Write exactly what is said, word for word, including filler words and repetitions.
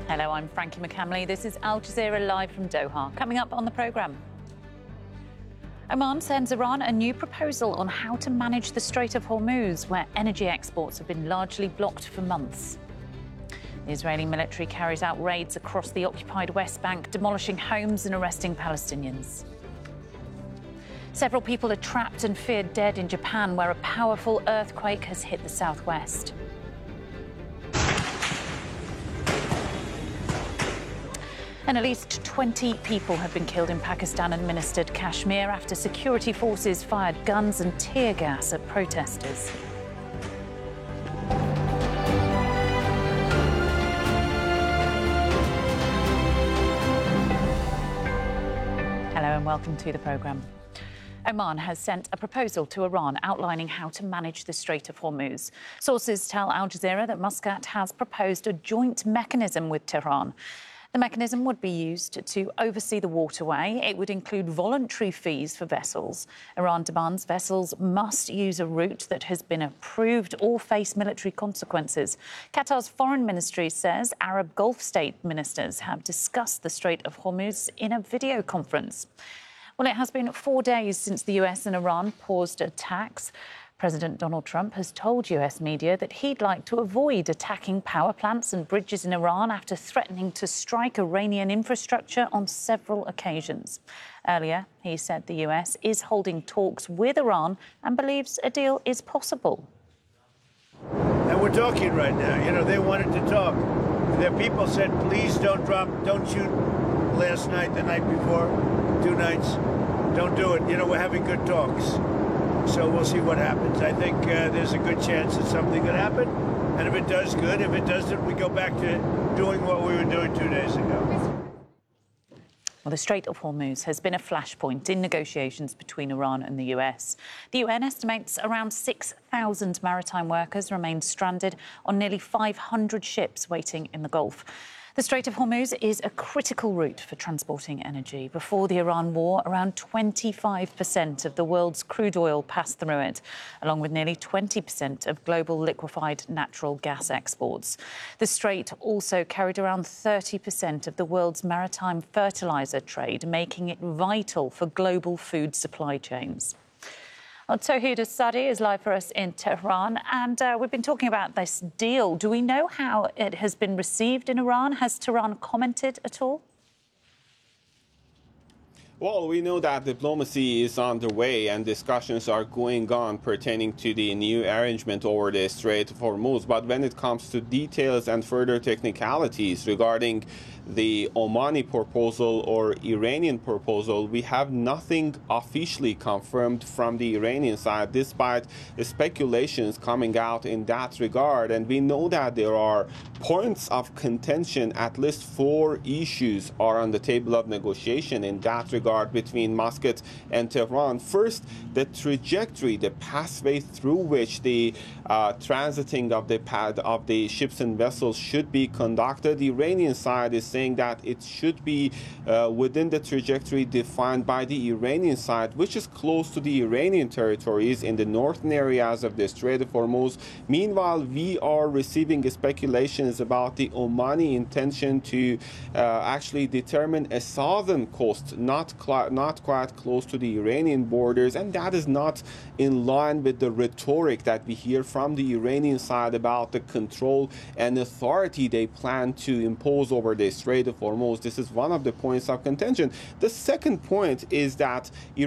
Hello, I'm Frankie McCamley. This is Al Jazeera live from Doha. Coming up on the programme. Oman sends Iran a new proposal on how to manage the Strait of Hormuz, where energy exports have been largely blocked for months. The Israeli military carries out raids across the occupied West Bank, demolishing homes and arresting Palestinians. Several people are trapped and feared dead in Japan, where a powerful earthquake has hit the southwest. And at least twenty people have been killed in Pakistan-administered Kashmir after security forces fired guns and tear gas at protesters. Hello and welcome to the programme. Oman has sent a proposal to Iran outlining how to manage the Strait of Hormuz. Sources tell Al Jazeera that Muscat has proposed a joint mechanism with Tehran. The mechanism would be used to oversee the waterway. It would include voluntary fees for vessels. Iran demands vessels must use a route that has been approved or face military consequences. Qatar's foreign ministry says Arab Gulf state ministers have discussed the Strait of Hormuz in a video conference. Well, it has been four days since the U S and Iran paused attacks. President Donald Trump has told U S media that he'd like to avoid attacking power plants and bridges in Iran after threatening to strike Iranian infrastructure on several occasions. Earlier, he said the U S is holding talks with Iran and believes a deal is possible. And we're talking right now. You know, they wanted to talk. Their people said, please don't drop, don't shoot last night, the night before, two nights. Don't do it. You know, we're having good talks. So we'll see what happens. I think uh, there's a good chance that something could happen. And if it does, good. If it doesn't, we go back to doing what we were doing two days ago. Well, the Strait of Hormuz has been a flashpoint in negotiations between Iran and the U S. The U N estimates around six thousand maritime workers remain stranded on nearly five hundred ships waiting in the Gulf. The Strait of Hormuz is a critical route for transporting energy. Before the Iran war, around twenty-five percent of the world's crude oil passed through it, along with nearly twenty percent of global liquefied natural gas exports. The strait also carried around thirty percent of the world's maritime fertilizer trade, making it vital for global food supply chains. Well, Tawhid As-Sadi is live for us in Tehran, and uh, we've been talking about this deal. Do we know how it has been received in Iran? Has Tehran commented at all? Well, we know that diplomacy is underway and discussions are going on pertaining to the new arrangement over the Strait of Hormuz. But when it comes to details and further technicalities regarding the Omani proposal or Iranian proposal, we have nothing officially confirmed from the Iranian side, despite the speculations coming out in that regard. And we know that there are points of contention. At least four issues are on the table of negotiation in that regard between Muscat and Tehran. First, the trajectory, the pathway through which the uh, transiting of the pad of the ships and vessels should be conducted. The Iranian side is saying that it should be uh, within the trajectory defined by the Iranian side, which is close to the Iranian territories in the northern areas of the Strait of Hormuz. Meanwhile, we are receiving speculations about the Omani intention to uh, actually determine a southern coast, not not quite close to the Iranian borders, and that is not in line with the rhetoric that we hear from the Iranian side about the control and authority they plan to impose over the Strait of Hormuz. This is one of the points of contention. The second point is that